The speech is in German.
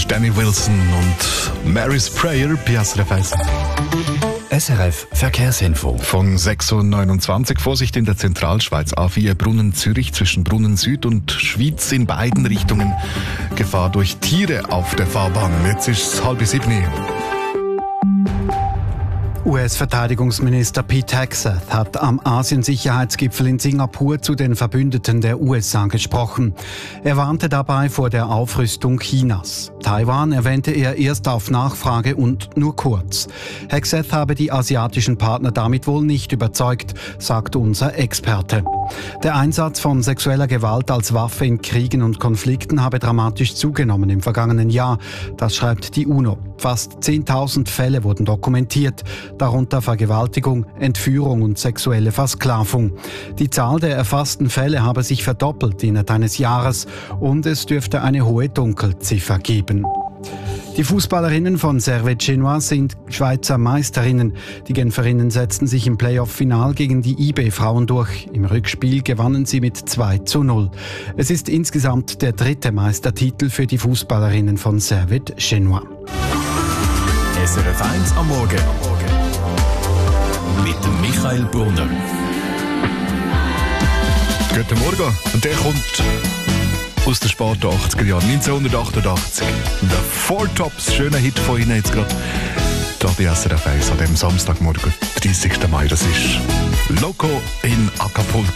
Danny Wilson und Mary's Prayer bei SRF 1. SRF Verkehrsinfo. Von 6.29 Uhr Vorsicht in der Zentralschweiz. A4 Brunnen Zürich zwischen Brunnen Süd und Schwyz in beiden Richtungen. Gefahr durch Tiere auf der Fahrbahn. Jetzt ist es 6:30. US-Verteidigungsminister Pete Hegseth hat am Asien-Sicherheitsgipfel in Singapur zu den Verbündeten der USA gesprochen. Er warnte dabei vor der Aufrüstung Chinas. Taiwan erwähnte er erst auf Nachfrage und nur kurz. Hegseth habe die asiatischen Partner damit wohl nicht überzeugt, sagt unser Experte. Der Einsatz von sexueller Gewalt als Waffe in Kriegen und Konflikten habe dramatisch zugenommen im vergangenen Jahr. Das schreibt die UNO. Fast 10.000 Fälle wurden dokumentiert, darunter Vergewaltigung, Entführung und sexuelle Versklavung. Die Zahl der erfassten Fälle habe sich verdoppelt innerhalb eines Jahres und es dürfte eine hohe Dunkelziffer geben. Die Fußballerinnen von Servette Genois sind Schweizer Meisterinnen. Die Genferinnen setzten sich im Playoff-Final gegen die IB-Frauen durch. Im Rückspiel gewannen sie mit 2:0. Es ist insgesamt der 3. Meistertitel für die Fußballerinnen von Servette Genois. SRF 1 am Morgen. Mit dem Michael Brunner. Guten Morgen. Und der kommt aus den späten 80er Jahren, 1988. Der Four Tops, schöner Hit von Ihnen jetzt gerade. Da bei SRF 1 an dem Samstagmorgen, 30. Mai. Das ist Loco in Acapulco.